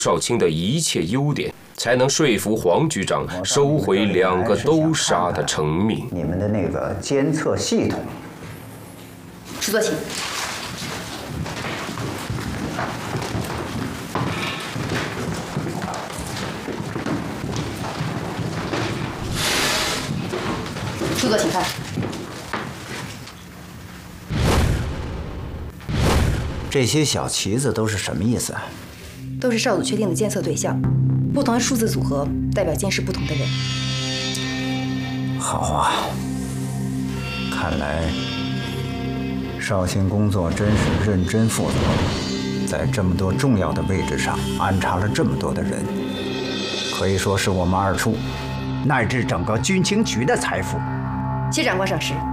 少卿的一切优点，才能说服黄局长收回2个都杀的成命。 你们的那个监测系统， 师座请。师座请看。 这些小旗子都是什么意思啊？ 都是少佐确定的监测对象，不同的数字组合代表监视不同的人。 好啊，看来少卿工作真是认真负责，在这么多重要的位置上安插了这么多的人，可以说是我们2处乃至整个军情局的财富。 谢长官赏识。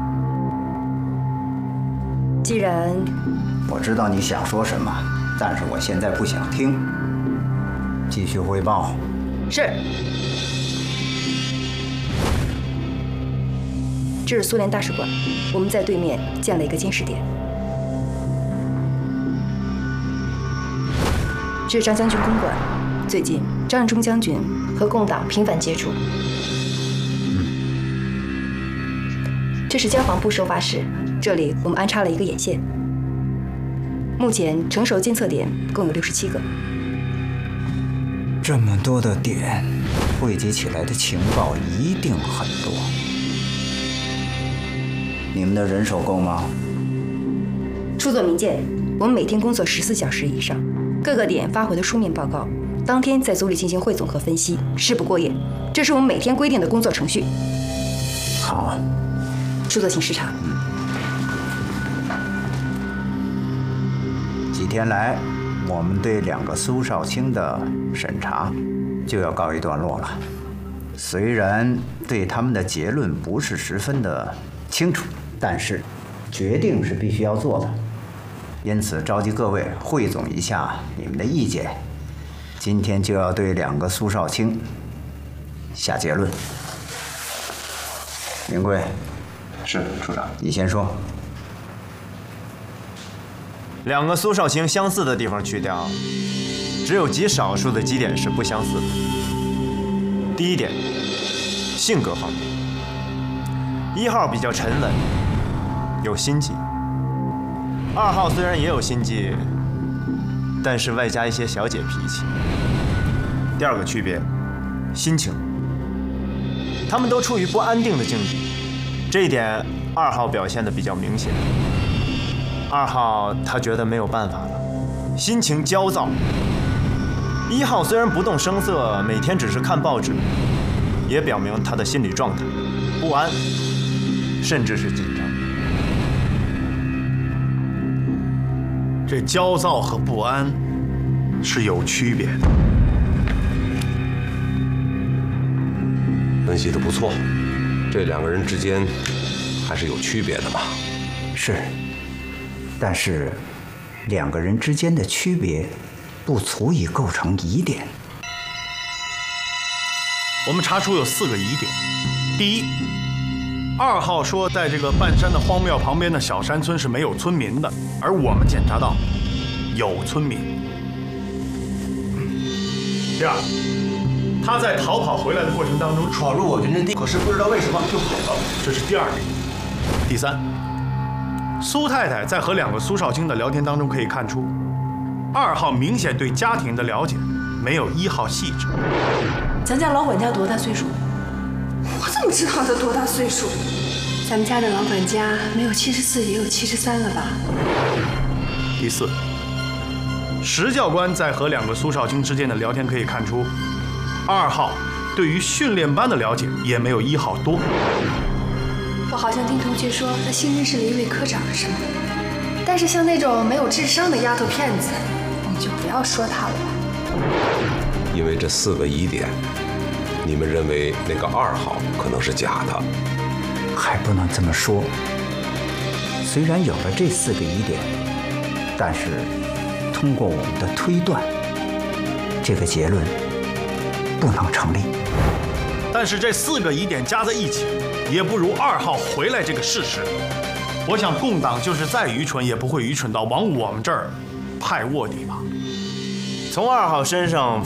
既然我知道你想说什么，但是我现在不想听。继续汇报。 是。这是苏联大使馆，我们在对面建了一个监视点。这是张将军公馆，最近张任忠将军和共党频繁接触。这是交防部收发室，这里我们安插了一个眼线。目前成熟监测点共有67个。 这么多的点，汇集起来的情报一定很多。你们的人手够吗？ 出作明鉴，我们每天工作14小时以上，各个点发回的书面报告，当天在组里进行汇总和分析，事不过夜。这是我们每天规定的工作程序。 好。 出作请视察。 几天来，我们对2个苏少卿的审查就要告一段落了。虽然对他们的结论不是十分的清楚，但是决定是必须要做的。因此召集各位汇总一下你们的意见，今天就要对2个苏少卿下结论。明贵。 是，处长。 你先说。 2个苏少卿相似的地方去掉，只有极少数的几点是不相似的。第一点，性格方面，1号比较沉稳，有心计；2号虽然也有心计，但是外加一些小姐脾气。第2个区别，心情，他们都处于不安定的境地。这一点2号表现得比较明显。2号他觉得没有办法了，心情焦躁。1号虽然不动声色，每天只是看报纸，也表明他的心理状态不安，甚至是紧张。 这焦躁和不安是有区别的。 分析得不错。这2个人之间还是有区别的嘛？ 是，但是2个人之间的区别不足以构成疑点。 我们查出有4个疑点。第一，2号说在这个半山的荒庙旁边的小山村是没有村民的，而我们检查到有村民。第二，他在逃跑回来的过程当中闯入我军阵地，可是不知道为什么就跑了，这是第2点。第三，苏太太在和2个苏少卿的聊天当中可以看出，2号明显对家庭的了解没有1号细致。 咱家老管家多大岁数？ 我怎么知道他多大岁数？ 咱们家的老管家没有74也有73了吧？ 第四，石教官在和2个苏少卿之间的聊天可以看出，2号对于训练班的了解也没有1号多。 我好像听同学说他新认识了一位科长什么的，但是像那种没有智商的丫头片子，我们就不要说他了吧。 因为这4个疑点，你们认为那个2号可能是假的？ 还不能这么说。虽然有了这4个疑点，但是通过我们的推断，这个结论不能成立。 但是这4个疑点加在一起，也不如2号回来这个事实。我想共党就是再愚蠢，也不会愚蠢到往我们这儿派卧底吧。 从2号身上